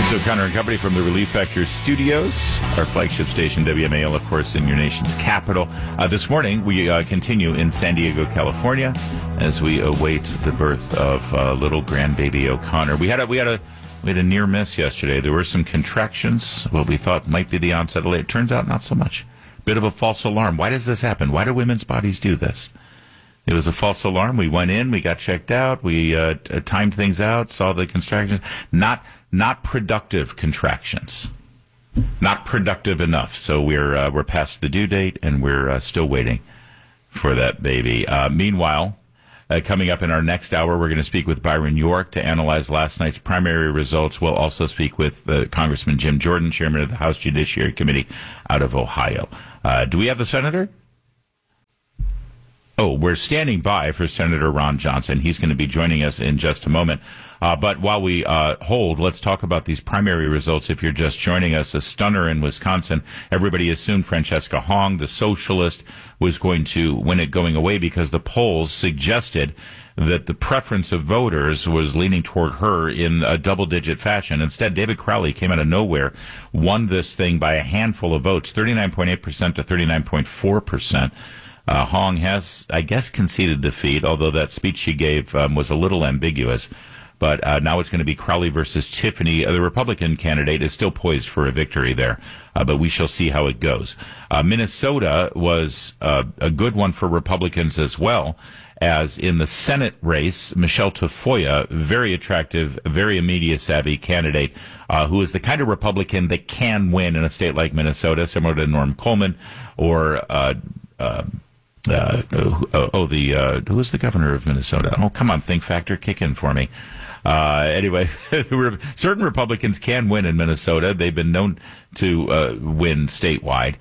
So O'Connor and Company from the Relief Factor Studios, our flagship station, WMAL, of course, in your nation's capital. This morning, we continue in San Diego, California, as we await the birth of little grandbaby O'Connor. We had a near miss yesterday. There were some contractions, what we thought might be the onset of labor. It turns out not so much. Bit of a false alarm. Why does this happen? Why do women's bodies do this? It was a false alarm. We went in, we got checked out, we timed things out, saw the contractions. Not productive contractions. Not productive enough. So we're past the due date, and we're still waiting for that baby. Meanwhile, coming up in our next hour, we're going to speak with Byron York to analyze last night's primary results. We'll also speak with Congressman Jim Jordan, chairman of the House Judiciary Committee out of Ohio. Do we have the senator? Oh, we're standing by for Senator Ron Johnson. He's going to be joining us in just a moment. But while we hold, let's talk about these primary results. If you're just joining us, a stunner in Wisconsin. Everybody assumed Francesca Hong, the socialist, was going to win it going away because the polls suggested that the preference of voters was leaning toward her in a double-digit fashion. Instead, David Crowley came out of nowhere, won this thing by a handful of votes, 39.8% to 39.4%. Hong has, I guess, conceded defeat, although that speech she gave was a little ambiguous. But now it's going to be Crowley versus Tiffany. The Republican candidate is still poised for a victory there, but we shall see how it goes. Minnesota was a good one for Republicans as well, as in the Senate race, Michelle Tafoya, very attractive, very media-savvy candidate, who is the kind of Republican that can win in a state like Minnesota, similar to Norm Coleman or who is the governor of Minnesota? Oh, come on, Think Factor, kick in for me. Anyway, certain Republicans can win in Minnesota. They've been known to win statewide.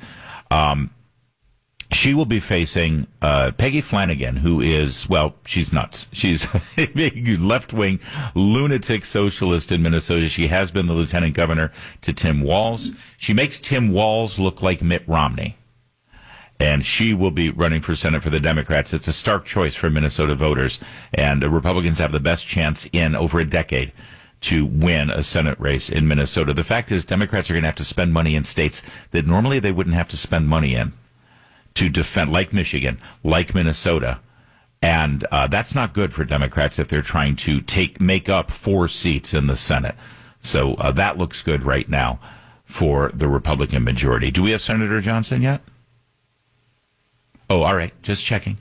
She will be facing Peggy Flanagan, who is, well, she's nuts. She's a left-wing lunatic socialist in Minnesota. She has been the lieutenant governor to Tim Walz. She makes Tim Walz look like Mitt Romney. And she will be running for Senate for the Democrats. It's a stark choice for Minnesota voters. And the Republicans have the best chance in over a decade to win a Senate race in Minnesota. The fact is, Democrats are going to have to spend money in states that normally they wouldn't have to spend money in to defend, like Michigan, like Minnesota. And that's not good for Democrats if they're trying to make up 4 seats in the Senate. So that looks good right now for the Republican majority. Do we have Senator Johnson yet? Oh, all right. Just checking.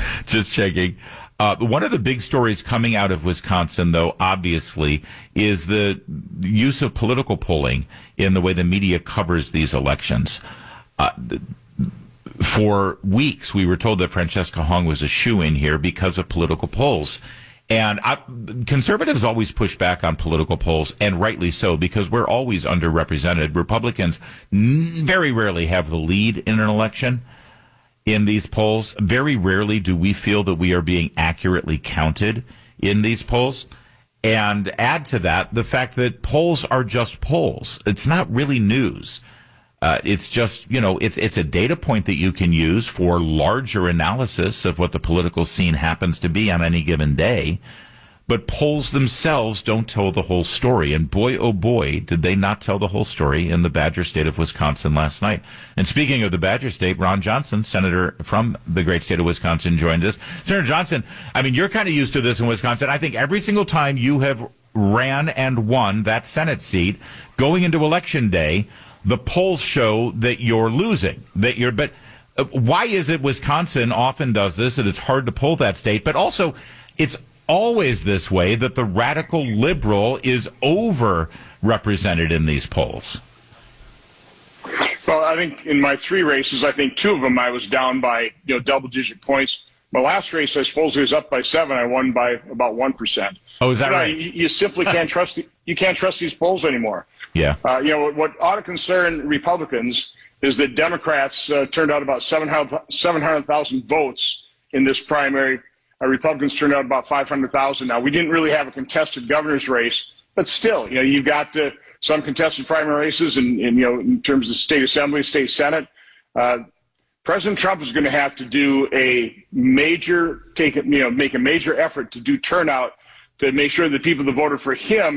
One of the big stories coming out of Wisconsin, though, obviously, is the use of political polling in the way the media covers these elections. For weeks, we were told that Francesca Hong was a shoo-in here because of political polls. And conservatives always push back on political polls, and rightly so, because we're always underrepresented. Republicans very rarely have the lead in an election. In these polls, very rarely do we feel that we are being accurately counted in these polls. And add to that the fact that polls are just polls. It's not really news. It's just, it's a data point that you can use for larger analysis of what the political scene happens to be on any given day. But polls themselves don't tell the whole story. And boy, oh boy, did they not tell the whole story in the Badger State of Wisconsin last night. And speaking of the Badger State, Ron Johnson, senator from the great state of Wisconsin, joined us. Senator Johnson, I mean, you're kind of used to this in Wisconsin. I think every single time you have ran and won that Senate seat, going into Election Day, the polls show that you're losing. But why is it Wisconsin often does this, and it's hard to poll that state, but also it's always this way that the radical liberal is over-represented in these polls? Well, I think in my 3 races, I think 2 of them I was down by double-digit points. My last race, I suppose, was up by 7. I won by about 1%. Oh, is that right? You simply can't trust. You can't trust these polls anymore. Yeah. What ought to concern Republicans is that Democrats turned out about 700,000 votes in this primary. Republicans turned out about 500,000. Now, we didn't really have a contested governor's race, but still, you've got some contested primary races in terms of state assembly, state senate. President Trump is going to have to do make a major effort to do turnout to make sure that people that voted for him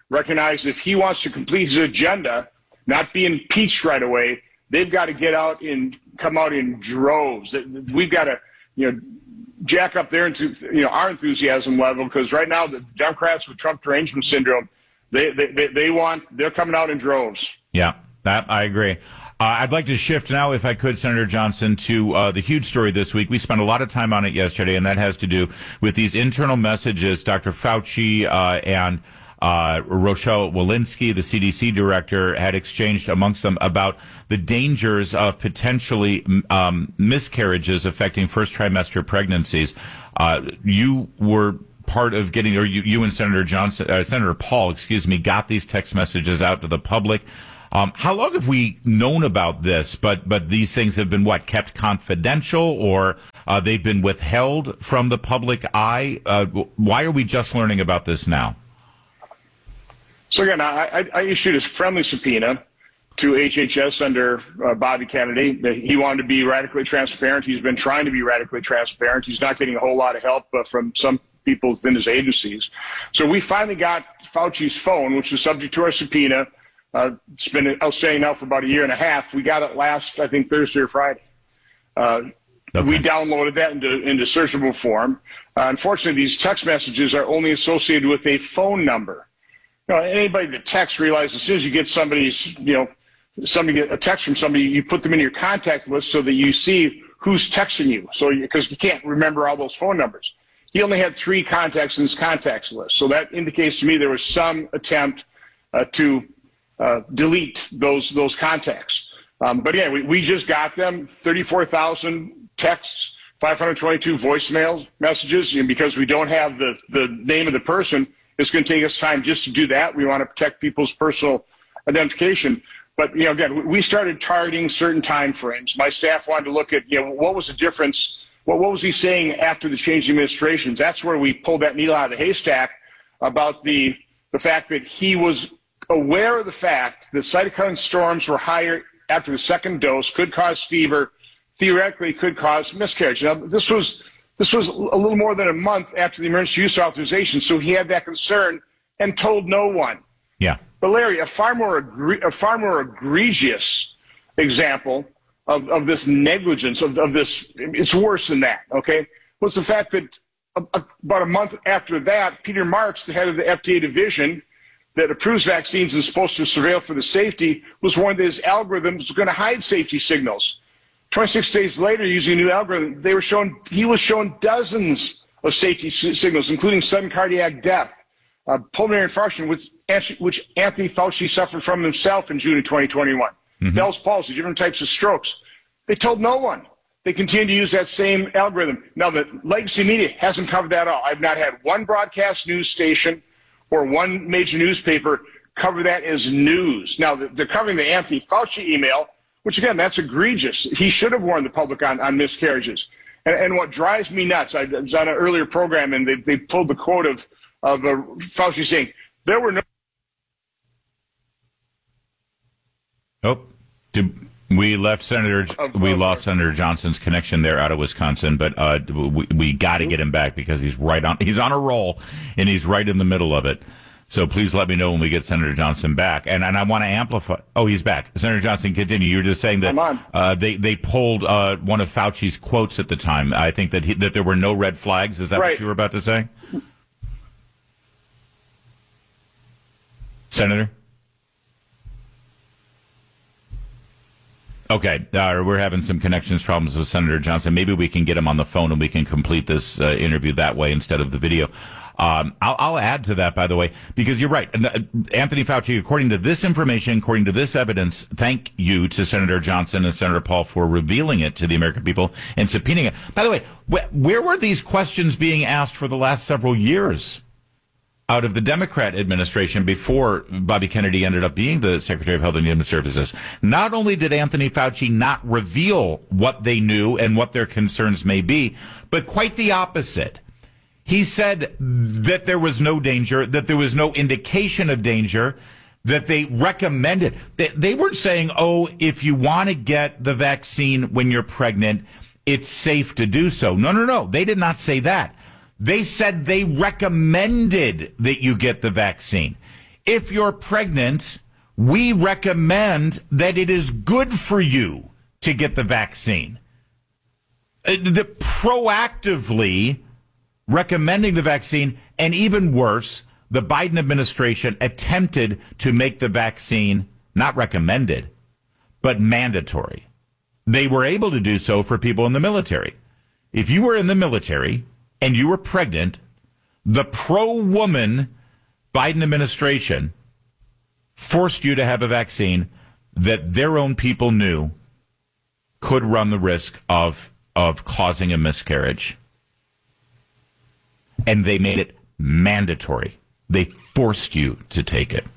recognize if he wants to complete his agenda, not be impeached right away, they've got to come out in droves. We've got to, jack up their, our enthusiasm level, because right now the Democrats with Trump derangement syndrome, they're coming out in droves. Yeah, that I agree. I'd like to shift now, if I could, Senator Johnson, to the huge story this week. We spent a lot of time on it yesterday, and that has to do with these internal messages Dr. Fauci and Rochelle Walensky, the CDC director, had exchanged amongst them about the dangers of potentially miscarriages affecting first trimester pregnancies. You were part of getting, or you and Senator Paul, got these text messages out to the public. How long have we known about this? But these things have been kept confidential, or they've been withheld from the public eye? Why are we just learning about this now? So again, I issued a friendly subpoena to HHS under Bobby Kennedy. He wanted to be radically transparent. He's been trying to be radically transparent. He's not getting a whole lot of help from some people within his agencies. So we finally got Fauci's phone, which is subject to our subpoena. It's been outstanding now for about a year and a half. We got it last, I think, Thursday or Friday. Okay. We downloaded that into searchable form. Unfortunately, these text messages are only associated with a phone number. Anybody that texts realizes as soon as you get a text from somebody, you put them in your contact list so that you see who's texting you. So because you can't remember all those phone numbers. He only had 3 contacts in his contacts list. So that indicates to me there was some attempt to delete those contacts. But yeah, we just got them, 34,000 texts, 522 voicemail messages, and because we don't have the name of the person, it's going to take us time just to do that. We want to protect people's personal identification. But, again, we started targeting certain time frames. My staff wanted to look at, what was the difference? What was he saying after the change in administrations? That's where we pulled that needle out of the haystack about the fact that he was aware of the fact that cytokine storms were higher after the second dose, could cause fever, theoretically could cause miscarriage. Now, this was a little more than a month after the emergency use authorization, so he had that concern and told no one. Yeah. But Larry, a far more egregious example of this negligence, of this, it's worse than that, okay, was the fact that about a month after that, Peter Marks, the head of the FDA division that approves vaccines and is supposed to surveil for the safety, was warned that his algorithm was going to hide safety signals. 26 days later, using a new algorithm, he was shown dozens of safety signals, including sudden cardiac death, pulmonary infarction, which Anthony Fauci suffered from himself in June of 2021, Bell's palsy, different types of strokes. They told no one. They continue to use that same algorithm. Now, the legacy media hasn't covered that at all. I've not had one broadcast news station or one major newspaper cover that as news. Now, they're covering the Anthony Fauci email, which, again, that's egregious. He should have warned the public on miscarriages. And what drives me nuts, I was on an earlier program, and they pulled the quote of Fauci saying, there were no... Oh, we lost Senator Johnson's connection there out of Wisconsin, but we got to get him back because he's on a roll, and he's right in the middle of it. So please let me know when we get Senator Johnson back. And I want to amplify. Oh, he's back. Senator Johnson, continue. You were just saying that they pulled one of Fauci's quotes at the time. I think that there were no red flags. Is that right? What you were about to say? Senator? Okay, we're having some connections problems with Senator Johnson. Maybe we can get him on the phone and we can complete this interview that way instead of the video. I'll add to that, by the way, because you're right. Anthony Fauci, according to this information, according to this evidence, thank you to Senator Johnson and Senator Paul for revealing it to the American people and subpoenaing it. By the way, where were these questions being asked for the last several years? Out of the Democrat administration before Bobby Kennedy ended up being the Secretary of Health and Human Services. Not only did Anthony Fauci not reveal what they knew and what their concerns may be, but quite the opposite. He said that there was no danger, that there was no indication of danger, that they recommended. They weren't saying, oh, if you want to get the vaccine when you're pregnant, it's safe to do so. No. They did not say that. They said they recommended that you get the vaccine. If you're pregnant, we recommend that it is good for you to get the vaccine. Proactively recommending the vaccine, and even worse, the Biden administration attempted to make the vaccine not recommended, but mandatory. They were able to do so for people in the military. If you were in the military and you were pregnant, the pro-woman Biden administration forced you to have a vaccine that their own people knew could run the risk of causing a miscarriage. And they made it mandatory. They forced you to take it.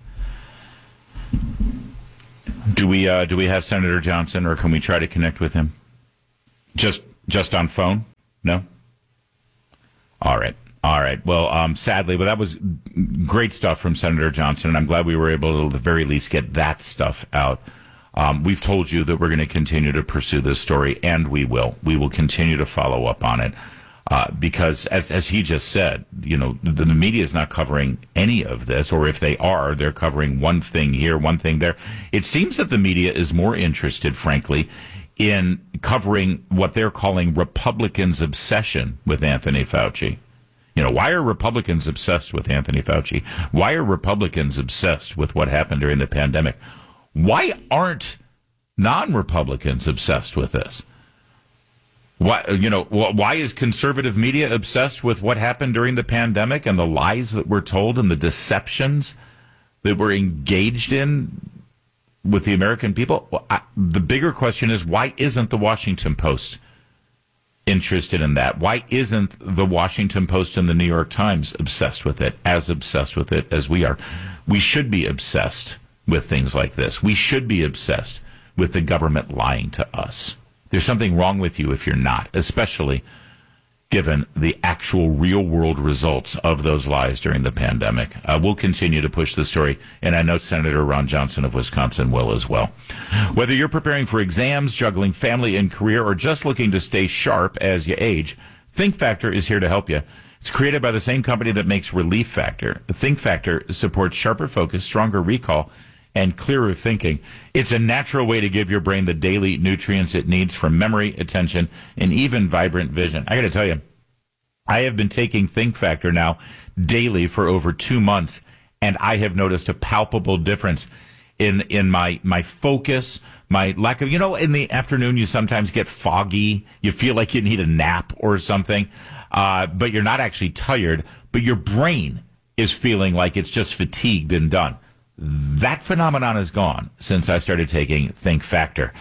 Do we have Senator Johnson, or can we try to connect with him? Just on phone? No? All right. Well, sadly, but that was great stuff from Senator Johnson, and I'm glad we were able to, at the very least, get that stuff out. We've told you that we're going to continue to pursue this story, and we will. We will continue to follow up on it. Because as he just said, the media is not covering any of this, or if they are, they're covering one thing here, one thing there. It seems that the media is more interested, frankly, in covering what they're calling Republicans' obsession with Anthony Fauci. Why are Republicans obsessed with Anthony Fauci? Why are Republicans obsessed with what happened during the pandemic? Why aren't non-Republicans obsessed with this? Why is conservative media obsessed with what happened during the pandemic and the lies that were told and the deceptions that were engaged in with the American people? The bigger question is, why isn't the Washington Post interested in that? Why isn't the Washington Post and the New York Times obsessed with it as we are? We should be obsessed with things like this. We should be obsessed with the government lying to us. There's something wrong with you if you're not, especially given the actual real-world results of those lies during the pandemic. We'll continue to push the story, and I know Senator Ron Johnson of Wisconsin will as well. Whether you're preparing for exams, juggling family and career, or just looking to stay sharp as you age, Think Factor is here to help you. It's created by the same company that makes Relief Factor. Think Factor supports sharper focus, stronger recall, and clearer thinking. It's a natural way to give your brain the daily nutrients it needs for memory, attention, and even vibrant vision. I got to tell you, I have been taking Think Factor now daily for over 2 months, and I have noticed a palpable difference in my focus, my lack of, in the afternoon you sometimes get foggy, you feel like you need a nap or something, but you're not actually tired, but your brain is feeling like it's just fatigued and done. That phenomenon is gone since I started taking Think Factor.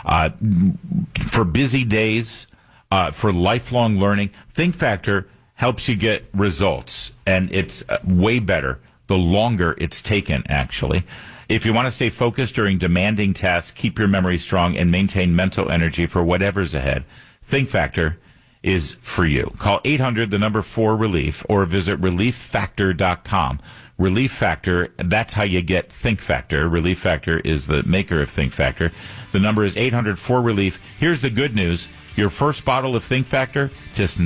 For busy days, for lifelong learning, Think Factor helps you get results, and it's way better the longer it's taken, actually. If you want to stay focused during demanding tasks, keep your memory strong, and maintain mental energy for whatever's ahead, Think Factor is for you. Call 800-4-RELIEF or visit ReliefFactor.com. Relief Factor, that's how you get Think Factor. Relief Factor is the maker of Think Factor. The number is 800-4-RELIEF. Here's the good news. Your first bottle of Think Factor, just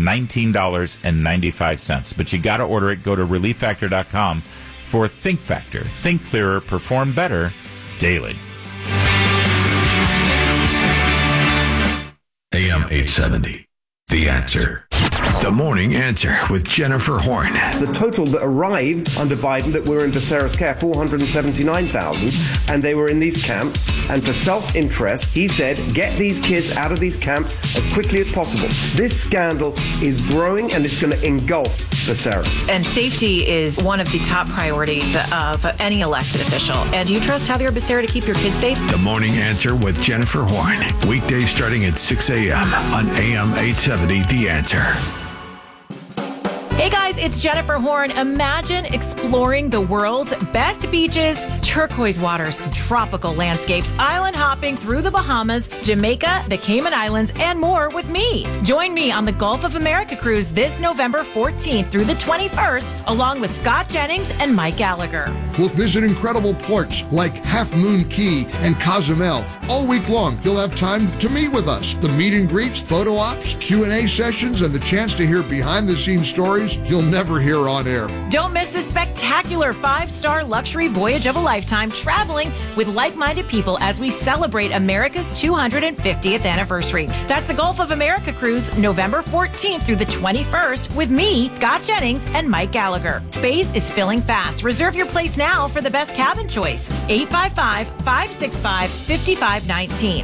$19.95. But you got to order it. Go to ReliefFactor.com for Think Factor. Think clearer, perform better daily. AM 870. The Answer. The Morning Answer with Jennifer Horn. The total that arrived under Biden that were in Becerra's care, 479,000, and they were in these camps. And for self-interest, he said, get these kids out of these camps as quickly as possible. This scandal is growing, and it's going to engulf Becerra. And safety is one of the top priorities of any elected official. And do you trust Javier Becerra to keep your kids safe? The Morning Answer with Jennifer Horn. Weekdays starting at 6 a.m. on AM 870 The Answer. Hey guys, it's Jennifer Horn. Imagine exploring the world's best beaches, turquoise waters, tropical landscapes, island hopping through the Bahamas, Jamaica, the Cayman Islands, and more with me. Join me on the Gulf of America cruise this November 14th through the 21st, along with Scott Jennings and Mike Gallagher. We'll visit incredible ports like Half Moon Key and Cozumel. All week long, you'll have time to meet with us. The meet and greets, photo ops, Q&A sessions, and the chance to hear behind-the-scenes stories you'll never hear on air. Don't miss this spectacular 5-star luxury voyage of a lifetime traveling with like-minded people as we celebrate America's 250th anniversary. That's the Gulf of America cruise, November 14th through the 21st with me, Scott Jennings, and Mike Gallagher. Space is filling fast. Reserve your place now for the best cabin choice. 855-565-5519.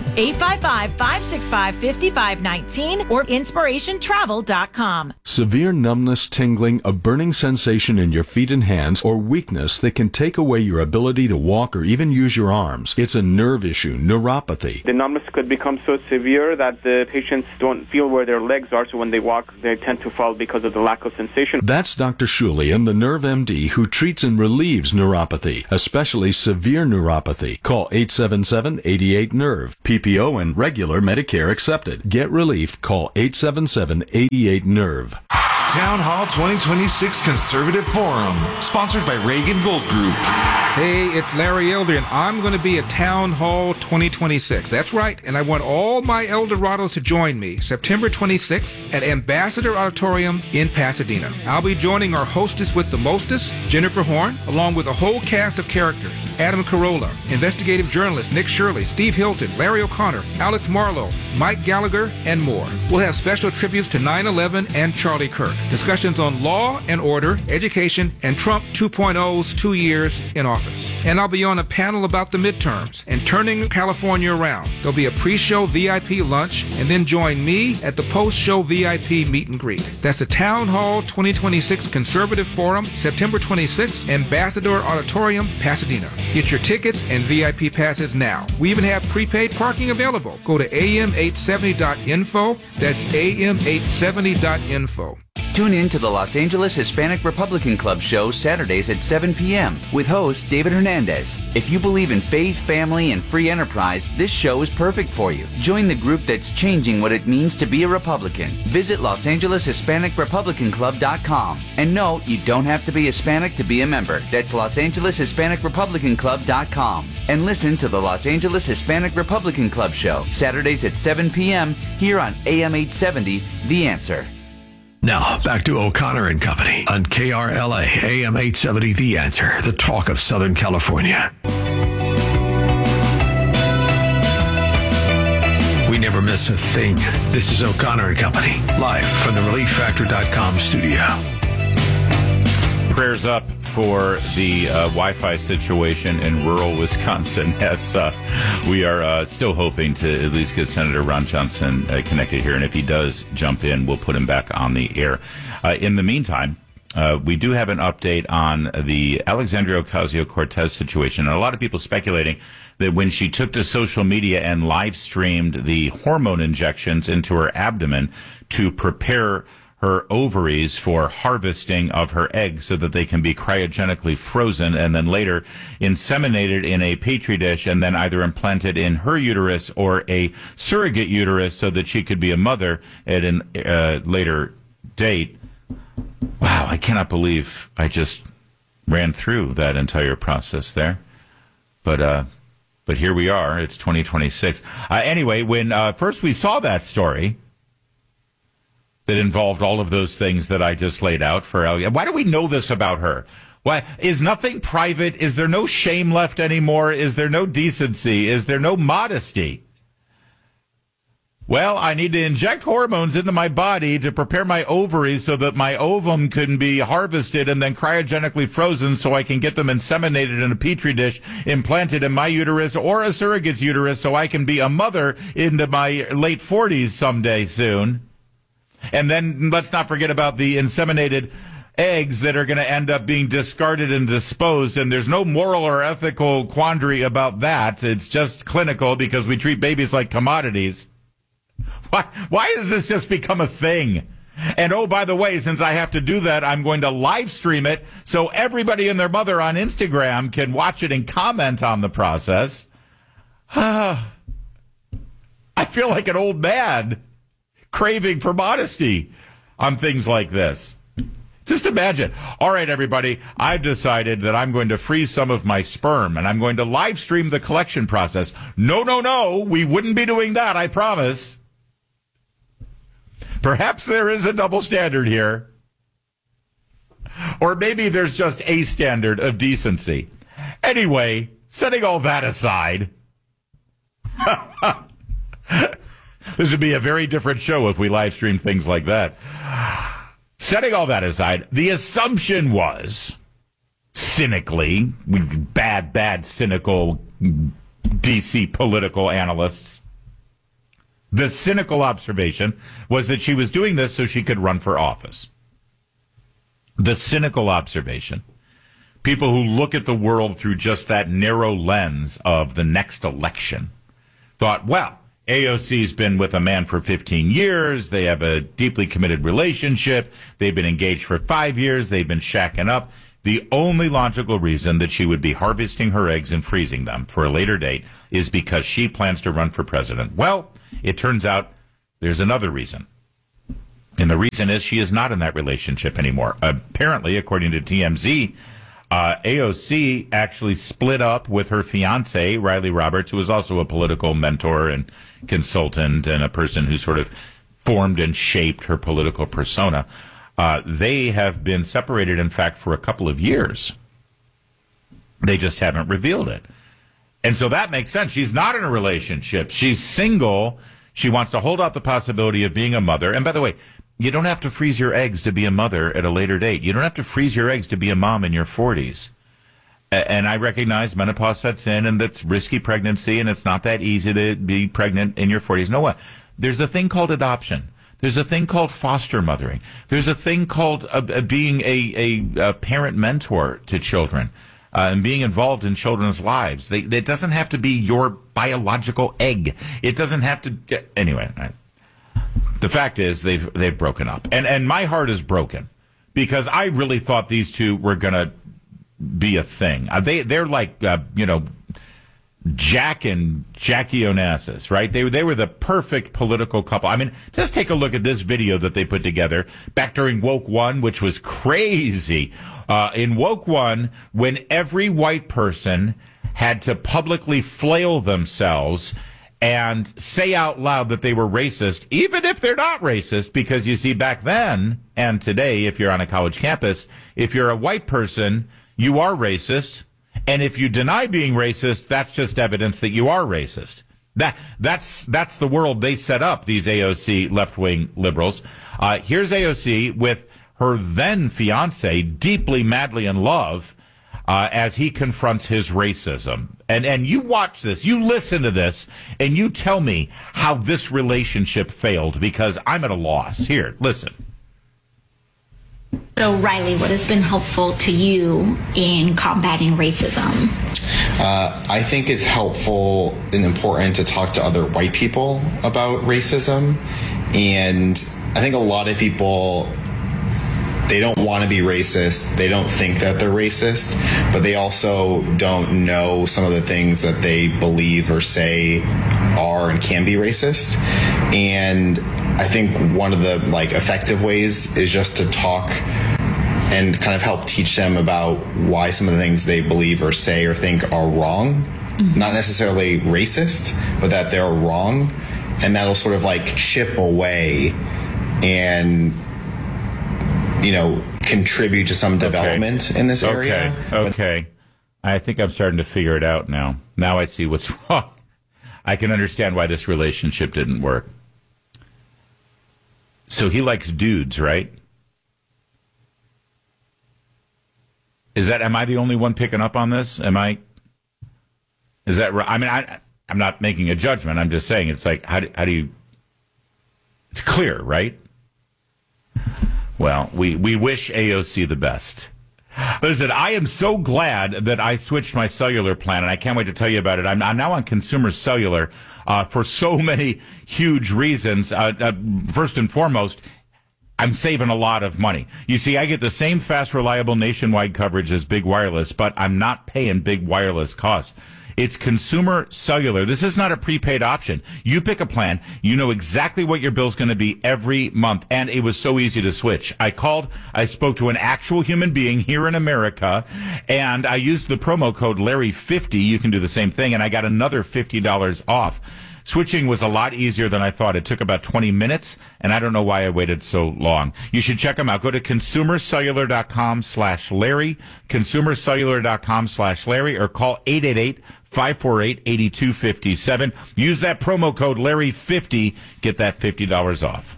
855-565-5519 or inspirationtravel.com. Severe numbness, tingling, a burning sensation in your feet and hands, or weakness that can take away your ability to walk or even use your arms. It's a nerve issue, neuropathy. The numbness could become so severe that the patients don't feel where their legs are, so when they walk, they tend to fall because of the lack of sensation. That's Dr. Shulian, the Nerve MD, who treats and relieves neuropathy, especially severe neuropathy. Call 877-88-NERVE. PPO and regular Medicare accepted. Get relief. Call 877-88-NERVE. Town Hall 2026 Conservative Forum, sponsored by Reagan Gold Group. Hey, it's Larry Elder, and I'm going to be at Town Hall 2026. That's right, and I want all my Eldorados to join me September 26th at Ambassador Auditorium in Pasadena. I'll be joining our hostess with the mostest, Jennifer Horn, along with a whole cast of characters: Adam Carolla, investigative journalist Nick Shirley, Steve Hilton, Larry O'Connor, Alex Marlowe, Mike Gallagher, and more. We'll have special tributes to 9/11 and Charlie Kirk, discussions on law and order, education, and Trump 2.0's 2 years in office. And I'll be on a panel about the midterms and turning California around. There'll be a pre-show VIP lunch, and then join me at the post-show VIP meet and greet. That's the Town Hall 2026 Conservative Forum, September 26th, Ambassador Auditorium, Pasadena. Get your tickets and VIP passes now. We even have prepaid parking available. Go to am870.info. That's am870.info. Tune in to the Los Angeles Hispanic Republican Club show Saturdays at 7 p.m. with host David Hernandez. If you believe in faith, family, and free enterprise, this show is perfect for you. Join the group that's changing what it means to be a Republican. Visit LosAngelesHispanicRepublicanClub.com. And no, you don't have to be Hispanic to be a member. That's LosAngelesHispanicRepublicanClub.com. And listen to the Los Angeles Hispanic Republican Club show Saturdays at 7 p.m. here on AM 870, The Answer. Now, back to O'Connor and Company on KRLA, AM 870, The Answer, the talk of Southern California. We never miss a thing. This is O'Connor and Company, live from the ReliefFactor.com studio. Prayers up for the Wi-Fi situation in rural Wisconsin, as we are still hoping to at least get Senator Ron Johnson connected here. And if he does jump in, we'll put him back on the air. In the meantime, we do have an update on the Alexandria Ocasio-Cortez situation. And a lot of people speculating that when she took to social media and live streamed the hormone injections into her abdomen to prepare her ovaries for harvesting of her eggs so that they can be cryogenically frozen and then later inseminated in a petri dish and then either implanted in her uterus or a surrogate uterus so that she could be a mother at a later date. Wow, I cannot believe I just ran through that entire process there. But here we are. It's 2026. Anyway, when first we saw that story that involved all of those things that I just laid out for Ellie. Why do we know this about her? Why is nothing private? Is there no shame left anymore? Is there no decency? Is there no modesty? Well, I need to inject hormones into my body to prepare my ovaries so that my ovum can be harvested and then cryogenically frozen so I can get them inseminated in a petri dish, implanted in my uterus or a surrogate's uterus so I can be a mother into my late 40s someday soon. And then let's not forget about the inseminated eggs that are going to end up being discarded and disposed. And there's no moral or ethical quandary about that. It's just clinical because we treat babies like commodities. Why has this just become a thing? And oh, by the way, since I have to do that, I'm going to live stream it so everybody and their mother on Instagram can watch it and comment on the process. I feel like an old man craving for modesty on things like this. Just imagine. All right, everybody, I've decided that I'm going to freeze some of my sperm and I'm going to live stream the collection process. No, we wouldn't be doing that, I promise. Perhaps there is a double standard here. Or maybe there's just a standard of decency. Anyway, setting all that aside, this would be a very different show if we live streamed things like that. Setting all that aside, the assumption was, cynically, bad, cynical DC political analysts, the cynical observation was that she was doing this so she could run for office. The cynical observation, people who look at the world through just that narrow lens of the next election, thought, well, AOC's been with a man for 15 years. They have a deeply committed relationship. They've been engaged for 5 years. They've been shacking up. The only logical reason that she would be harvesting her eggs and freezing them for a later date is because she plans to run for president. Well, it turns out there's another reason. And the reason is she is not in that relationship anymore. Apparently, according to TMZ, AOC actually split up with her fiance, Riley Roberts, who is also a political mentor and consultant and a person who sort of formed and shaped her political persona. They have been separated, in fact, for a couple of years. They just haven't revealed it. And so that makes sense. She's not in a relationship. She's single. She wants to hold out the possibility of being a mother. And by the way, you don't have to freeze your eggs to be a mother at a later date. You don't have to freeze your eggs to be a mom in your 40s. And I recognize menopause sets in, and that's risky pregnancy, and it's not that easy to be pregnant in your 40s. No, what? There's a thing called adoption. There's a thing called foster mothering. There's a thing called being a parent mentor to children and being involved in children's lives. It doesn't have to be your biological egg. It doesn't have to get, anyway. The fact is they've broken up, and my heart is broken because I really thought these two were going to be a thing. They're like Jack and Jackie Onassis, right? They were the perfect political couple. I mean, just take a look at this video that they put together back during Woke One, which was crazy. In Woke One, when every white person had to publicly flail themselves and say out loud that they were racist, even if they're not racist, because you see, back then and today, if you're on a college campus, if you're a white person, you are racist. And if you deny being racist, that's just evidence that you are racist. That's the world they set up, these AOC left-wing liberals. Here's AOC with her then fiance, deeply, madly in love, as he confronts his racism. And you watch this, you listen to this, and you tell me how this relationship failed, because I'm at a loss. Here, listen. So, Riley, what has been helpful to you in combating racism? I think it's helpful and important to talk to other white people about racism. And I think a lot of people, they don't want to be racist. They don't think that they're racist, but they also don't know some of the things that they believe or say are and can be racist. And I think one of the effective ways is just to talk and kind of help teach them about why some of the things they believe or say or think are wrong. Mm-hmm. Not necessarily racist, but that they're wrong. And that'll sort of chip away and contribute to some development in this area. Okay. I think I'm starting to figure it out now. Now I see what's wrong. I can understand why this relationship didn't work. So he likes dudes, right? Am I the only one picking up on this? Is that right? I mean, I'm not making a judgment. I'm just saying it's how do you, it's clear, right? Well, we wish AOC the best. Listen, I am so glad that I switched my cellular plan, and I can't wait to tell you about it. I'm now on Consumer Cellular for so many huge reasons. First and foremost, I'm saving a lot of money. You see, I get the same fast, reliable nationwide coverage as Big Wireless, but I'm not paying Big Wireless costs. It's Consumer Cellular. This is not a prepaid option. You pick a plan. You know exactly what your bill's going to be every month. And it was so easy to switch. I spoke to an actual human being here in America, and I used the promo code Larry50. You can do the same thing, and I got another $50 off. Switching was a lot easier than I thought. It took about 20 minutes, and I don't know why I waited so long. You should check them out. Go to consumercellular.com/Larry, consumercellular.com/Larry, or call 888-548-8257. Use that promo code Larry50. Get that $50 off.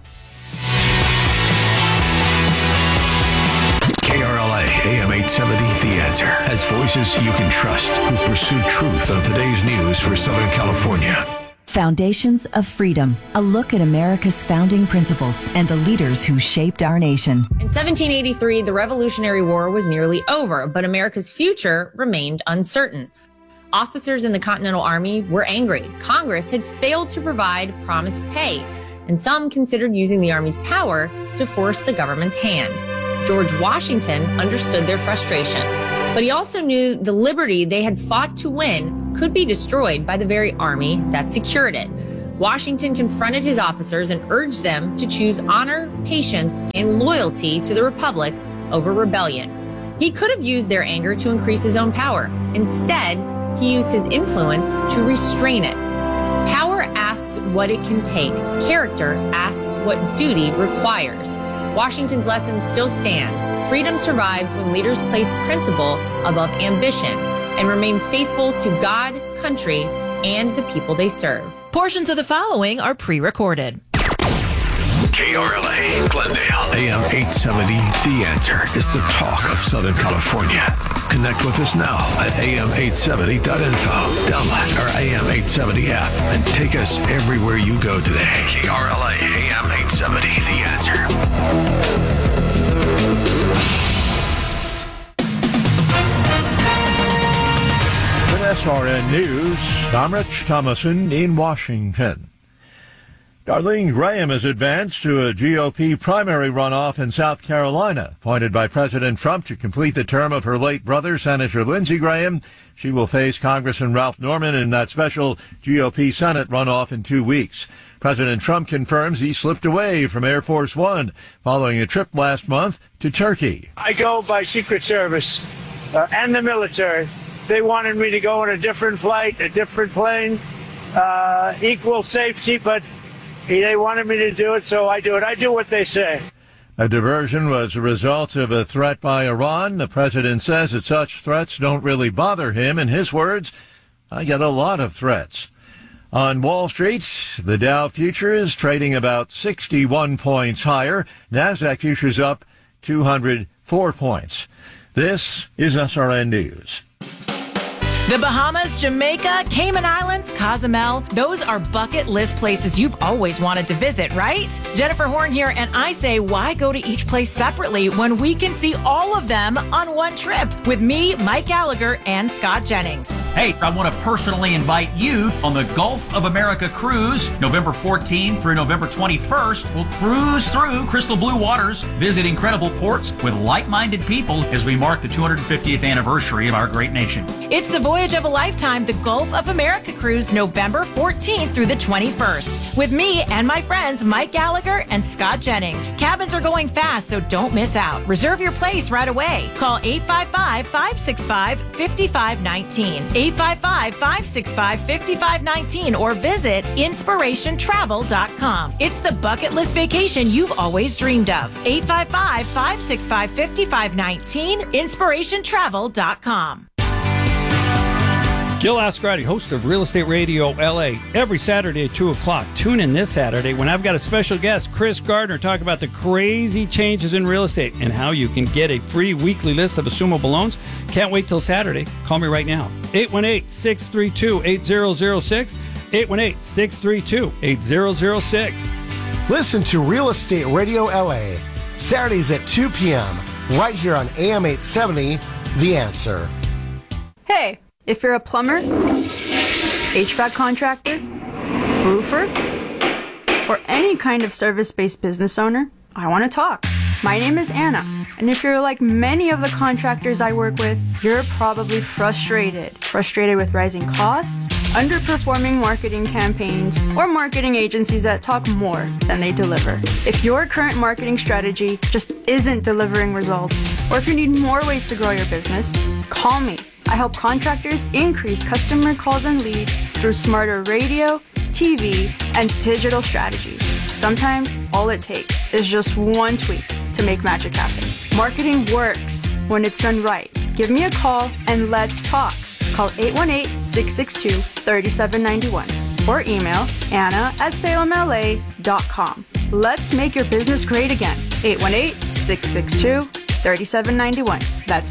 KRLA AM 870, The Answer, has voices you can trust who pursue truth on today's news for Southern California. Foundations of Freedom, a look at America's founding principles and the leaders who shaped our nation. In 1783, the Revolutionary War was nearly over, but America's future remained uncertain. Officers in the Continental Army were angry. Congress had failed to provide promised pay, and some considered using the Army's power to force the government's hand. George Washington understood their frustration, but he also knew the liberty they had fought to win could be destroyed by the very army that secured it. Washington confronted his officers and urged them to choose honor, patience, and loyalty to the Republic over rebellion. He could have used their anger to increase his own power. Instead, he used his influence to restrain it. Power asks what it can take. Character asks what duty requires. Washington's lesson still stands. Freedom survives when leaders place principle above ambition and remain faithful to God, country, and the people they serve. Portions of the following are pre-recorded. KRLA, Glendale, AM 870, The Answer is the talk of Southern California. Connect with us now at am870.info. Download our AM 870 app and take us everywhere you go today. KRLA, AM 870, The Answer. With SRN News, I'm Rich Thomason in Washington. Darlene Graham has advanced to a GOP primary runoff in South Carolina. Appointed by President Trump to complete the term of her late brother, Senator Lindsey Graham, she will face Congressman Ralph Norman in that special GOP Senate runoff in 2 weeks. President Trump confirms he slipped away from Air Force One following a trip last month to Turkey. I go by Secret Service and the military. They wanted me to go on a different flight, a different plane, equal safety, but they wanted me to do it, so I do it. I do what they say. A diversion was a result of a threat by Iran. The president says that such threats don't really bother him. In his words, I get a lot of threats. On Wall Street, the Dow futures trading about 61 points higher. NASDAQ futures up 204 points. This is SRN News. The Bahamas, Jamaica, Cayman Islands, Cozumel, those are bucket list places you've always wanted to visit, right? Jennifer Horn here, and I say, why go to each place separately when we can see all of them on one trip with me, Mike Gallagher, and Scott Jennings? Hey, I want to personally invite you on the Gulf of America cruise, November 14th through November 21st. We'll cruise through crystal blue waters, visit incredible ports with like-minded people as we mark the 250th anniversary of our great nation. It's the voyage of a lifetime, the Gulf of America cruise, November 14th through the 21st. With me and my friends Mike Gallagher and Scott Jennings. Cabins are going fast, so don't miss out. Reserve your place right away. Call 855-565-5519. 855-565-5519 or visit inspirationtravel.com. It's the bucket list vacation you've always dreamed of. 855-565-5519, inspirationtravel.com. Gil Ascarati, host of Real Estate Radio LA, every Saturday at 2 o'clock. Tune in this Saturday when I've got a special guest, Chris Gardner, talking about the crazy changes in real estate and how you can get a free weekly list of assumable loans. Can't wait till Saturday. Call me right now. 818-632-8006. 818-632-8006. Listen to Real Estate Radio LA, Saturdays at 2 p.m., right here on AM 870, The Answer. Hey, if you're a plumber, HVAC contractor, roofer, or any kind of service-based business owner, I want to talk. My name is Anna, and if you're like many of the contractors I work with, you're probably frustrated with rising costs, underperforming marketing campaigns, or marketing agencies that talk more than they deliver. If your current marketing strategy just isn't delivering results, or if you need more ways to grow your business, call me. I help contractors increase customer calls and leads through smarter radio, TV, and digital strategies. Sometimes all it takes is just one tweak to make magic happen. Marketing works when it's done right. Give me a call and let's talk. Call 818-662-3791 or email anna@salemla.com. Let's make your business great again. 818-662-3791. That's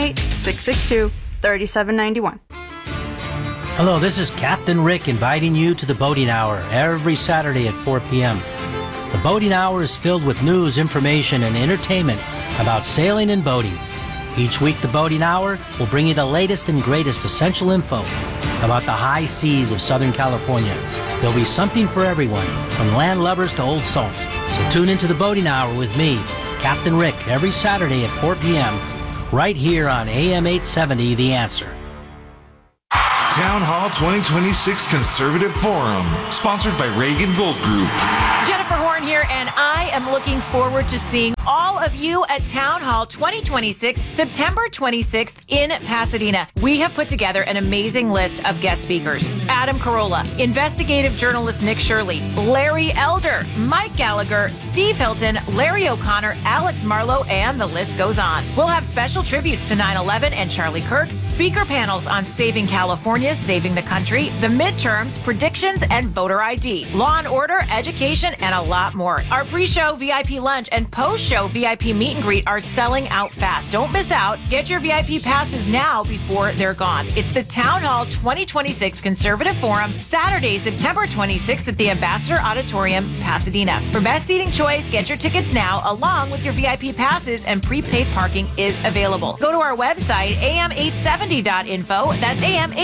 818-662-3791. Hello, this is Captain Rick inviting you to the Boating Hour every Saturday at 4 p.m. The Boating Hour is filled with news, information, and entertainment about sailing and boating. Each week, the Boating Hour will bring you the latest and greatest essential info about the high seas of Southern California. There'll be something for everyone, from landlubbers to old salts. So tune into the Boating Hour with me, Captain Rick, every Saturday at 4 p.m., right here on AM 870, The Answer. Town Hall 2026 Conservative Forum, sponsored by Reagan Gold Group. Jennifer Horn here, and I am looking forward to seeing all of you at Town Hall 2026, September 26th in Pasadena. We have put together an amazing list of guest speakers. Adam Carolla, investigative journalist Nick Shirley, Larry Elder, Mike Gallagher, Steve Hilton, Larry O'Connor, Alex Marlowe, and the list goes on. We'll have special tributes to 9/11 and Charlie Kirk, speaker panels on saving California, saving the country, the midterms, predictions, and voter ID, law and order, education, and a lot more. Our pre-show VIP lunch and post-show VIP meet and greet are selling out fast. Don't miss out. Get your VIP passes now before they're gone. It's the Town Hall 2026 Conservative Forum, Saturday, September 26th at the Ambassador Auditorium, Pasadena. For best seating choice, get your tickets now, along with your VIP passes, and prepaid parking is available. Go to our website, am870.info. That's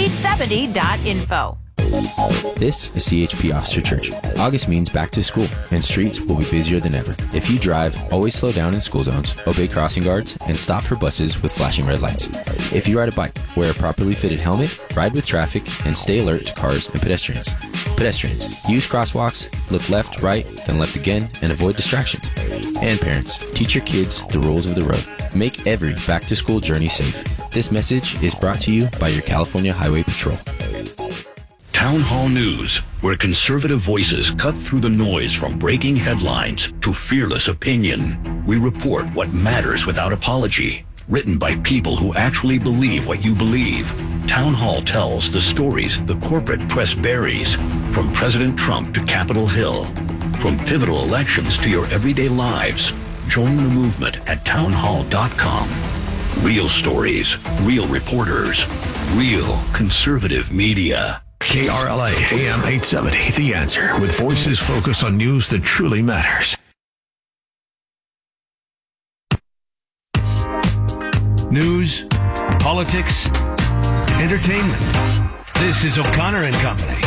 am870.info. This is CHP Officer Church. August means back to school, and streets will be busier than ever. If you drive, always slow down in school zones, obey crossing guards, and stop for buses with flashing red lights. If you ride a bike, wear a properly fitted helmet, ride with traffic, and stay alert to cars and pedestrians. Pedestrians, use crosswalks, look left, right, then left again, and avoid distractions. And parents, teach your kids the rules of the road. Make every back-to-school journey safe. This message is brought to you by your California Highway Patrol. Town Hall News, where conservative voices cut through the noise from breaking headlines to fearless opinion. We report what matters without apology. Written by people who actually believe what you believe. Town Hall tells the stories the corporate press buries, from President Trump to Capitol Hill. From pivotal elections to your everyday lives. Join the movement at townhall.com. Real stories, real reporters, real conservative media. KRLA AM 870, The Answer, with voices focused on news that truly matters. News, politics, entertainment. This is O'Connor and Company.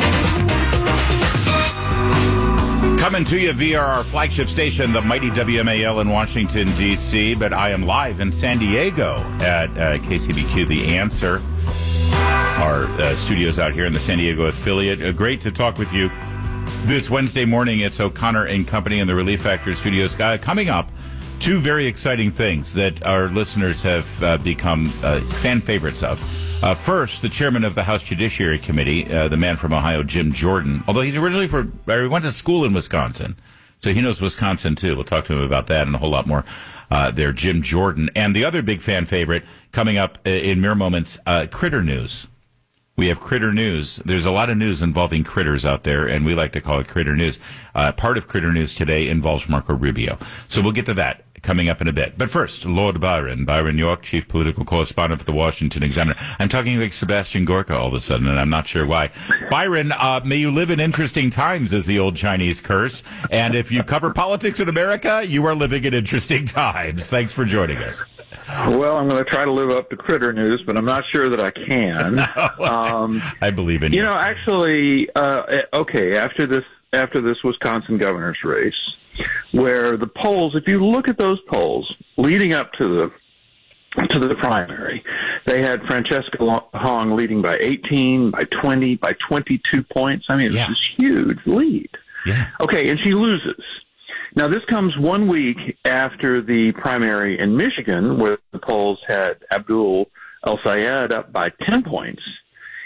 Coming to you via our flagship station, the mighty WMAL in Washington, D.C., but I am live in San Diego at KCBQ, The Answer. Our studios out here in the San Diego affiliate. Great to talk with you this Wednesday morning. It's O'Connor and Company in the Relief Factor studios. Coming up, two very exciting things that our listeners have become fan favorites of. First, the chairman of the House Judiciary Committee, the man from Ohio, Jim Jordan, although he's originally he went to school in Wisconsin, so he knows Wisconsin too. We'll talk to him about that and a whole lot more there, Jim Jordan. And the other big fan favorite coming up in mere moments, Critter News. We have Critter News. There's a lot of news involving critters out there, and we like to call it Critter News. Part of Critter News today involves Marco Rubio. So we'll get to that coming up in a bit. But first, Lord Byron York, chief political correspondent for the Washington Examiner. I'm talking like Sebastian Gorka all of a sudden, and I'm not sure why. Byron, may you live in interesting times, is the old Chinese curse. And if you cover politics in America, you are living in interesting times. Thanks for joining us. Well, I'm going to try to live up to Critter News, but I'm not sure that I can. I believe in you. You know, actually, okay, after this Wisconsin governor's race, where the polls, if you look at those polls leading up to the primary, they had Francesca Hong leading by 18, by 20, by 22 points. I mean, it's this huge lead. Yeah. Okay, and she loses. Now, this comes 1 week after the primary in Michigan, where the polls had Abdul El-Sayed up by 10 points.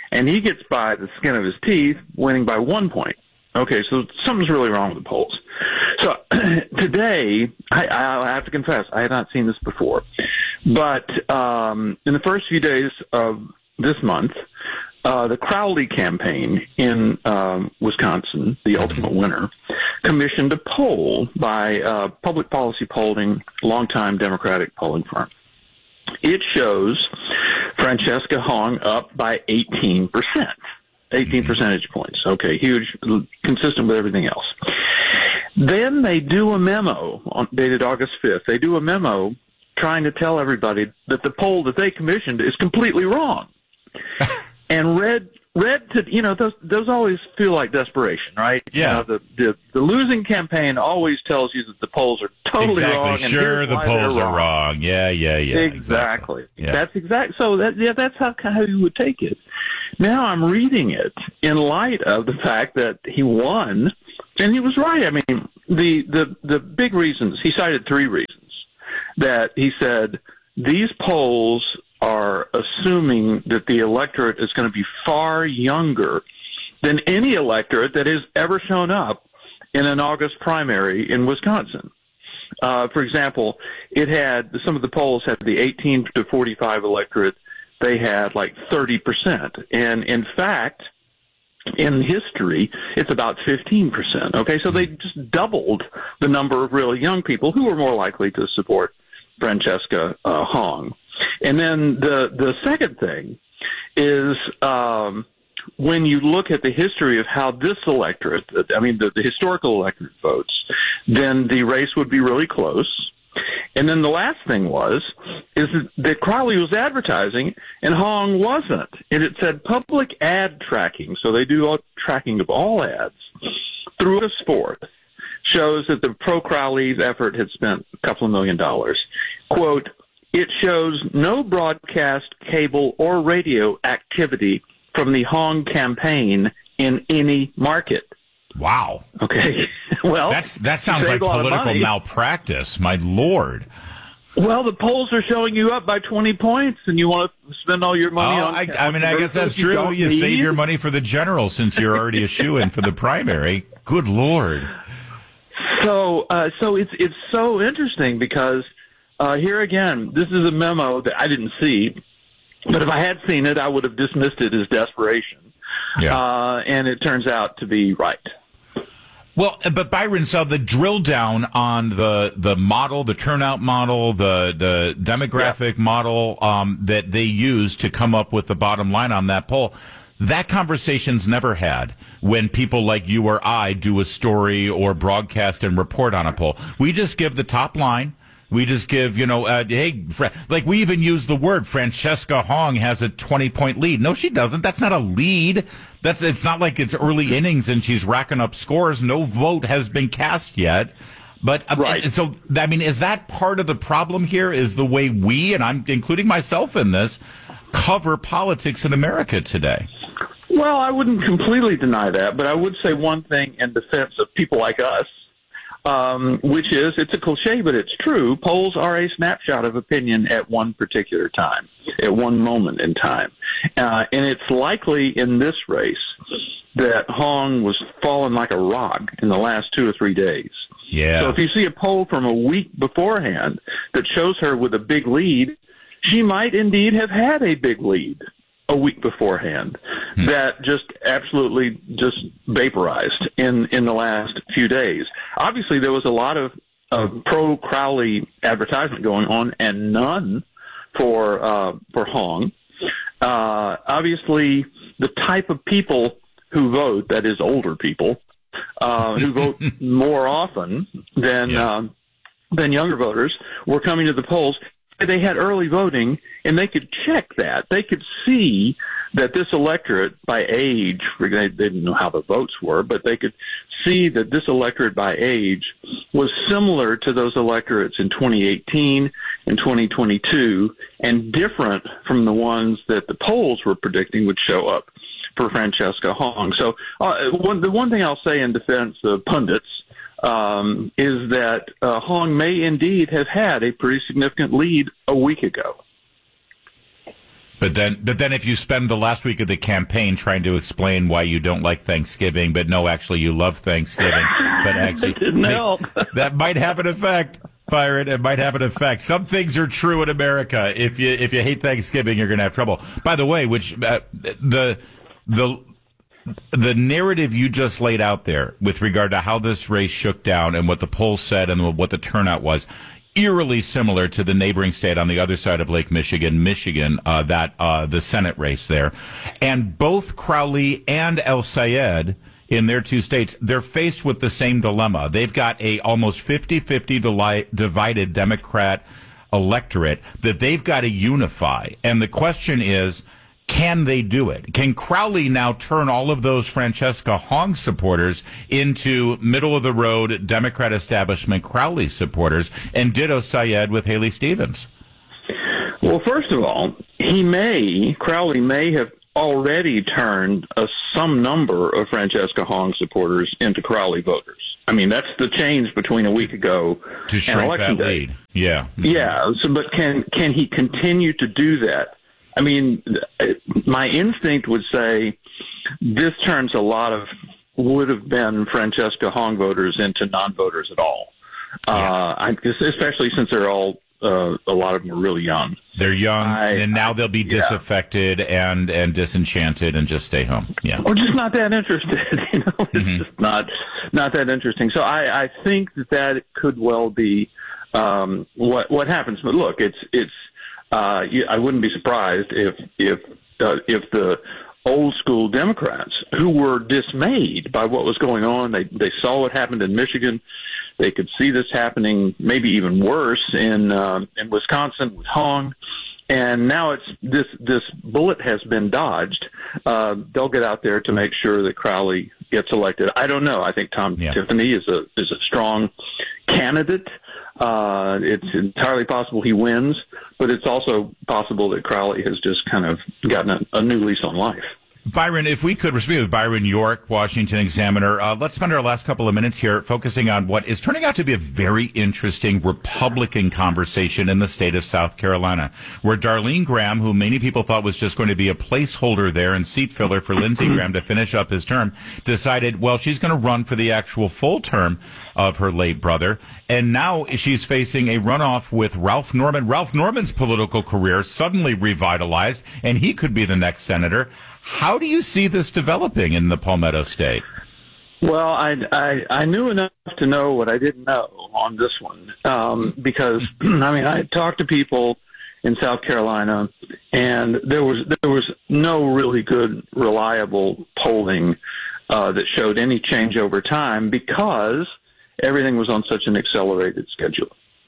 and he gets by the skin of his teeth, winning by 1 point. Okay, so something's really wrong with the polls. So today, I have to confess, I had not seen this before. But in the first few days of this month, the Crowley campaign in Wisconsin, the ultimate winner, commissioned a poll by public policy polling, longtime Democratic polling firm. It shows Francesca Hong up by 18%. 18 percentage points. Okay, huge, consistent with everything else. Then they do a memo dated August 5th. They do a memo trying to tell everybody that the poll that they commissioned is completely wrong. And read to, those always feel like desperation, right? Yeah. The losing campaign always tells you that the polls are totally wrong. Exactly. Sure, the polls are wrong. Yeah. Exactly. Yeah. That's exact. So that's how you would take it. Now I'm reading it in light of the fact that he won, and he was right. I mean, the big reasons, he cited 3 reasons that he said these polls are assuming that the electorate is going to be far younger than any electorate that has ever shown up in an August primary in Wisconsin. For example, some of the polls had the 18 to 45 electorate. They had like 30%. And in fact, in history, it's about 15%. Okay, so they just doubled the number of really young people who were more likely to support Francesca Hong. And then the second thing is when you look at the history of how this electorate, the historical electorate votes, then the race would be really close. And then the last thing is that Crowley was advertising and Hong wasn't. And it said public ad tracking, so they do tracking of all ads, through August 4th, shows that the pro-Crowley effort had spent a couple of $1 million. Quote, it shows no broadcast, cable, or radio activity from the Hong campaign in any market. Wow. Okay. Well, that sounds like political malpractice. My Lord. Well, the polls are showing you up by 20 points, and you want to spend all your money on. I guess that's true. You save your money for the general since you're already a shoo-in for the primary. Good Lord. So it's so interesting because here again, this is a memo that I didn't see, but if I had seen it, I would have dismissed it as desperation. Yeah. And it turns out to be right. Well, but Byron, so the drill down on the model, the turnout model, the demographic model that they use to come up with the bottom line on that poll, that conversation's never had when people like you or I do a story or broadcast and report on a poll. We just give the top line. We just give, like we even use the word Francesca Hong has a 20-point lead. No, she doesn't. That's not a lead. It's not like it's early innings and she's racking up scores. No vote has been cast yet. But right. So, is that part of the problem here is the way we, and I'm including myself in this, cover politics in America today? Well, I wouldn't completely deny that, but I would say one thing in defense of people like us. Which is, it's a cliche, but it's true. Polls are a snapshot of opinion at one particular time, at one moment in time. And it's likely in this race that Hong was falling like a rock in the last 2 or 3 days. Yeah. So if you see a poll from a week beforehand that shows her with a big lead, she might indeed have had a big lead a week beforehand that just absolutely just vaporized in the last few days. Obviously, there was a lot of pro-Crowley advertisement going on and none for Hong. Obviously, the type of people who vote, that is older people, who vote more often than younger voters, were coming to the polls. They had early voting, and they could check that. They could see that this electorate by age, they didn't know how the votes were, but they could see that this electorate by age was similar to those electorates in 2018 and 2022 and different from the ones that the polls were predicting would show up for Francesca Hong. So the one thing I'll say in defense of pundits is that Hong may indeed have had a pretty significant lead a week ago. But then if you spend the last week of the campaign trying to explain why you don't like Thanksgiving, but no, actually you love Thanksgiving, but actually didn't help. That might have an effect, Byron. It might have an effect. Some things are true in America. If you hate Thanksgiving, you're going to have trouble. By the way, which the narrative you just laid out there with regard to how this race shook down and what the polls said and what the turnout was, eerily similar to the neighboring state on the other side of Lake Michigan, the Senate race there. And both Crowley and El Sayed in their two states, they're faced with the same dilemma. They've got a almost 50-50 divided Democrat electorate that they've got to unify. And the question is, can they do it? Can Crowley now turn all of those Francesca Hong supporters into middle-of-the-road Democrat establishment Crowley supporters, and ditto Sayed with Haley Stevens? Well, first of all, Crowley may have already turned some number of Francesca Hong supporters into Crowley voters. I mean, that's the change between a week ago to shrink and election that day. lead. Yeah. Yeah. So, but can he continue to do that? I mean, my instinct would say this turns a lot of would have been Francesca Hong voters into non-voters at all. Especially since they're all a lot of them are really young. They're young, and now they'll be disaffected and disenchanted and just stay home. Yeah, or just not that interested. It's just not that interesting. So I think that could well be what happens. But look, it's. I wouldn't be surprised if the old school Democrats who were dismayed by what was going on, they saw what happened in Michigan. They could see this happening, maybe even worse in Wisconsin with Hong, and now this bullet has been dodged. They'll get out there to make sure that Crowley gets elected. I don't know. I think Tom Tiffany is a strong candidate. It's entirely possible he wins, but it's also possible that Crowley has just kind of gotten a new lease on life. Byron, if we could, we're speaking with Byron York, Washington Examiner. Let's spend our last couple of minutes here focusing on what is turning out to be a very interesting Republican conversation in the state of South Carolina, where Darlene Graham, who many people thought was just going to be a placeholder there and seat filler for Lindsey Graham to finish up his term, decided, well, she's going to run for the actual full term of her late brother. And now she's facing a runoff with Ralph Norman. Ralph Norman's political career suddenly revitalized, and he could be the next senator. How do you see this developing in the Palmetto State? Well, I knew enough to know what I didn't know on this one, because I talked to people in South Carolina, and there was no really good, reliable polling that showed any change over time because everything was on such an accelerated schedule.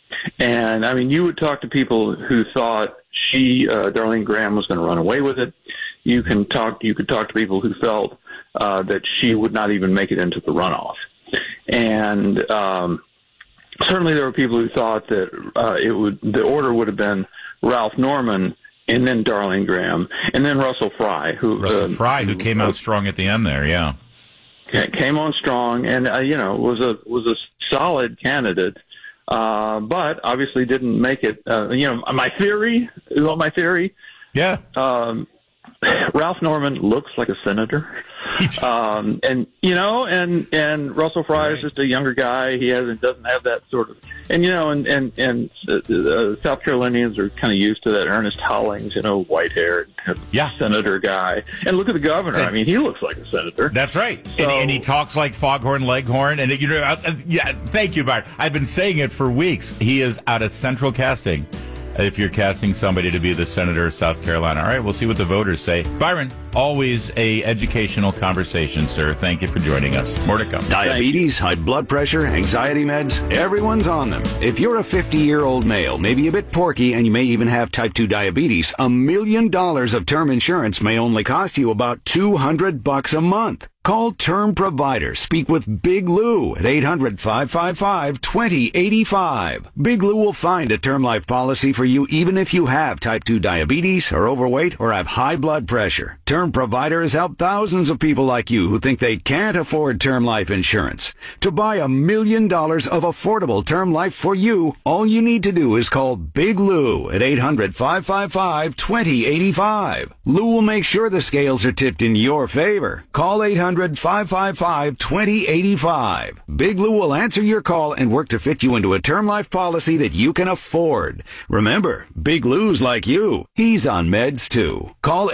And you would talk to people who thought Darlene Graham, was going to run away with it. You could talk to people who felt that she would not even make it into the runoff, and certainly there were people who thought that the order would have been Ralph Norman and then Darlene Graham and then Russell Fry, who came out strong at the end there, yeah, came on strong and was a solid candidate, but obviously didn't make it. My theory, yeah. Ralph Norman looks like a senator, and Russell Fry is just a younger guy. He doesn't have that sort of, South Carolinians are kind of used to that Ernest Hollings, white-haired senator guy. And look at the governor. He looks like a senator. That's right, so, and he talks like Foghorn Leghorn. And thank you, Byron. I've been saying it for weeks. He is out of central casting. If you're casting somebody to be the senator of South Carolina. All right, we'll see what the voters say. Byron, always a educational conversation, sir. Thank you for joining us. More to come. Diabetes, high blood pressure, anxiety meds, everyone's on them. If you're a 50-year-old male, maybe a bit porky, and you may even have type 2 diabetes, $1 million of term insurance may only cost you about $200 a month. Call Term Provider. Speak with Big Lou at 800-555-2085. Big Lou will find a term life policy for you even if you have type 2 diabetes, are overweight, or have high blood pressure. Term Term Providers help thousands of people like you who think they can't afford term life insurance. To buy $1 million of affordable term life for you, all you need to do is call Big Lou at 800-555-2085. Lou will make sure the scales are tipped in your favor. Call 800-555-2085. Big Lou will answer your call and work to fit you into a term life policy that you can afford. Remember, Big Lou's like you. He's on meds too. Call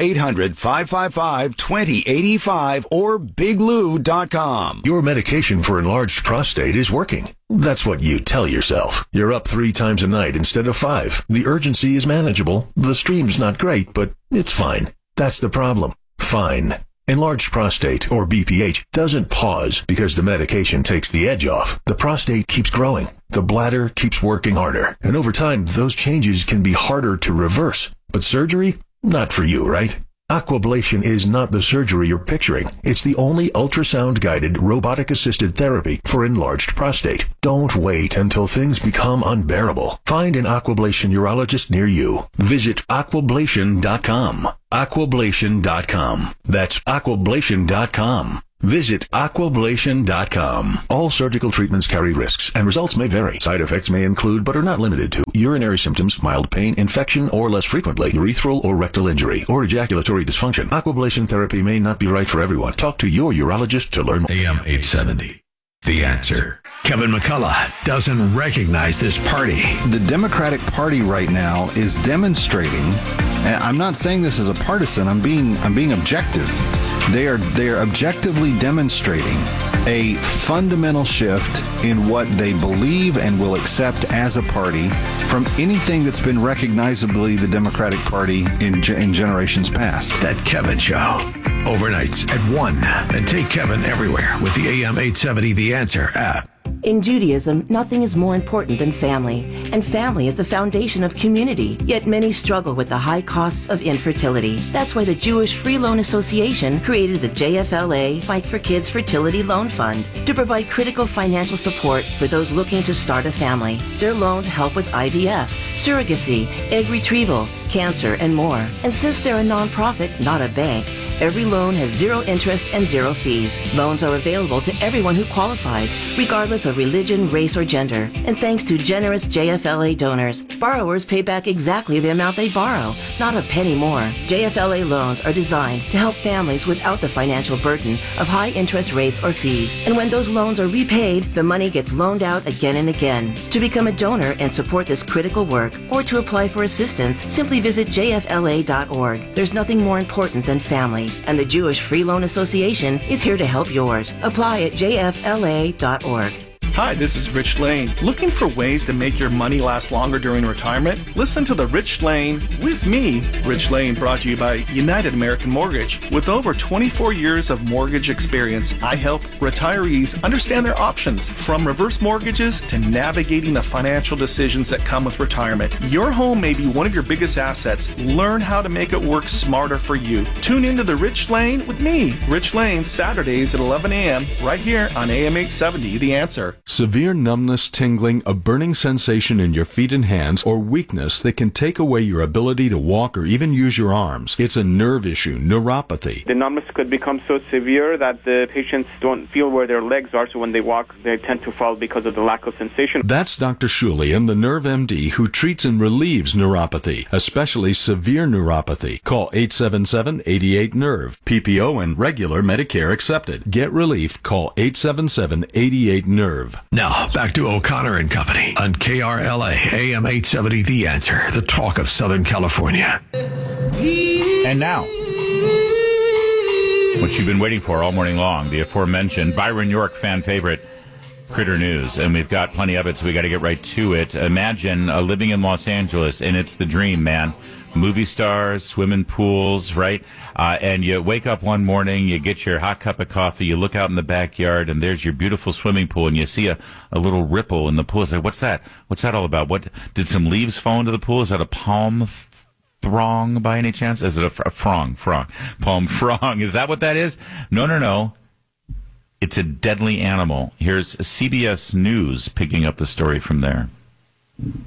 800-555-2085 or biglou.com. Your medication for enlarged prostate is working. That's what you tell yourself. You're up 3 times a night instead of 5. The urgency is manageable. The stream's not great, but it's fine. That's the problem. Fine. Enlarged prostate, or BPH, doesn't pause because the medication takes the edge off. The prostate keeps growing. The bladder keeps working harder. And over time, those changes can be harder to reverse. But surgery? Not for you, right? Aquablation is not the surgery you're picturing. It's the only ultrasound-guided, robotic-assisted therapy for enlarged prostate. Don't wait until things become unbearable. Find an Aquablation urologist near you. Visit aquablation.com. Aquablation.com. That's aquablation.com. Visit aquablation.com. All surgical treatments carry risks, and results may vary. Side effects may include, but are not limited to, urinary symptoms, mild pain, infection, or less frequently, urethral or rectal injury, or ejaculatory dysfunction. Aquablation therapy may not be right for everyone. Talk to your urologist to learn more. AM 870. The Answer. Kevin McCullough doesn't recognize this party. The Democratic Party right now is demonstrating, and I'm not saying this as a partisan, I'm being objective. They are objectively demonstrating a fundamental shift in what they believe and will accept as a party from anything that's been recognizably the Democratic Party in generations past. That Kevin Show. Overnights at 1. And take Kevin everywhere with the AM 870 The Answer app. In Judaism, nothing is more important than family, and family is the foundation of community. Yet many struggle with the high costs of infertility. That's why the Jewish Free Loan Association created the JFLA Fight for Kids Fertility Loan Fund to provide critical financial support for those looking to start a family. Their loans help with IVF, surrogacy, egg retrieval, cancer, and more. And since they're a nonprofit, not a bank, every loan has 0 interest and 0 fees. Loans are available to everyone who qualifies, regardless of religion, race, or gender. And thanks to generous JFLA donors, borrowers pay back exactly the amount they borrow, not a penny more. JFLA loans are designed to help families without the financial burden of high interest rates or fees. And when those loans are repaid, the money gets loaned out again and again. To become a donor and support this critical work, or to apply for assistance, simply visit jfla.org. There's nothing more important than family, and the Jewish Free Loan Association is here to help yours. Apply at jfla.org. Hi, this is Rich Lane. Looking for ways to make your money last longer during retirement? Listen to The Rich Lane with me, Rich Lane, brought to you by United American Mortgage. With over 24 years of mortgage experience, I help retirees understand their options, from reverse mortgages to navigating the financial decisions that come with retirement. Your home may be one of your biggest assets. Learn how to make it work smarter for you. Tune into The Rich Lane with me, Rich Lane, Saturdays at 11 a.m. right here on AM 870, The Answer. Severe numbness, tingling, a burning sensation in your feet and hands, or weakness that can take away your ability to walk or even use your arms. It's a nerve issue, neuropathy. The numbness could become so severe that the patients don't feel where their legs are, so when they walk, they tend to fall because of the lack of sensation. That's Dr. Shulian, the Nerve MD, who treats and relieves neuropathy, especially severe neuropathy. Call 877-88-NERVE. PPO and regular Medicare accepted. Get relief. Call 877-88-NERVE. Now, back to O'Connor and Company on KRLA AM 870 The Answer, the talk of Southern California. And now, what you've been waiting for all morning long, the aforementioned Byron York fan favorite, Critter News. And we've got plenty of it, so we got to get right to it. Imagine living in Los Angeles, and it's the dream, man. Movie stars, swimming pools, right? And you wake up one morning, you get your hot cup of coffee, you look out in the backyard, and there's your beautiful swimming pool, and you see a little ripple in the pool. It's like, what's that? What's that all about? What did some leaves fall into the pool? Is that a palm throng by any chance? Is it a frong? Palm frong. Is that what that is? No. It's a deadly animal. Here's CBS News picking up the story from there.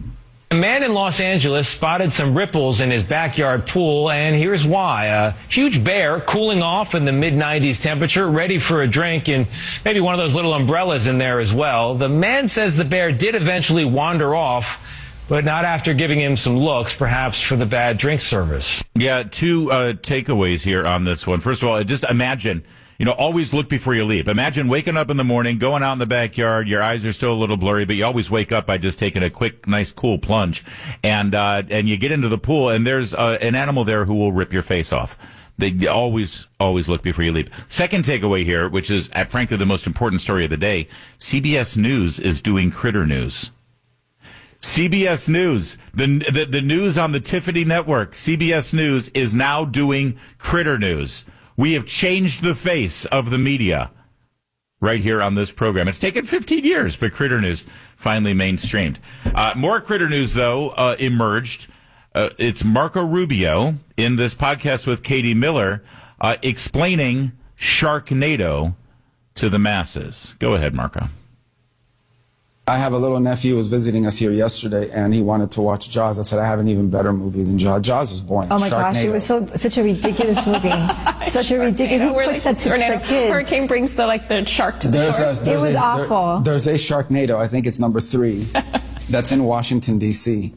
A man in Los Angeles spotted some ripples in his backyard pool, and here's why. A huge bear cooling off in the mid-90s temperature, ready for a drink, and maybe one of those little umbrellas in there as well. The man says the bear did eventually wander off, but not after giving him some looks, perhaps for the bad drink service. Yeah, two takeaways here on this one. First of all, just imagine, always look before you leave. Imagine waking up in the morning, going out in the backyard, your eyes are still a little blurry, but you always wake up by just taking a quick, nice, cool plunge. And you get into the pool, and there's an animal there who will rip your face off. They always look before you leave. Second takeaway here, which is, frankly, the most important story of the day, CBS News is doing critter news. CBS News, the news on the Tiffany Network, CBS News is now doing critter news. We have changed the face of the media right here on this program. It's taken 15 years, but critter news finally mainstreamed. More critter news, though, emerged. It's Marco Rubio in this podcast with Katie Miller explaining Sharknado to the masses. Go ahead, Marco. I have a little nephew who was visiting us here yesterday, and he wanted to watch Jaws. I said, I have an even better movie than Jaws. Jaws is boring. Oh, my gosh, it was such a ridiculous movie. Such a ridiculous... Who puts that to the kids? Hurricane brings the shark to the shore. It was awful. There's a Sharknado. I think it's number 3. That's in Washington, D.C.